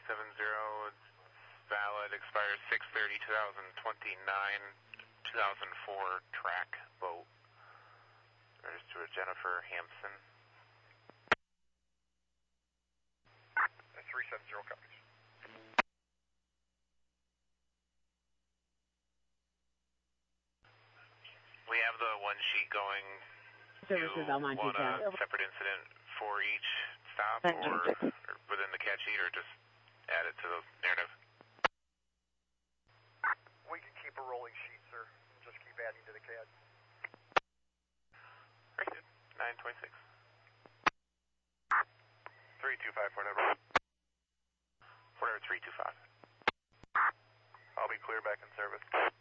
370, valid, expires 6/30/2029, 2004 track boat. Registered to Jennifer Hampson. 370 copies. We have the one sheet going. Services Almonte want County. a separate incident for each stop or within the CAT sheet, or just add it to the narrative? We can keep a rolling sheet, sir, and just keep adding to the CAD. Very good. 926. 325 Fort Edward. Fort Edward 325. I'll be clear back in service.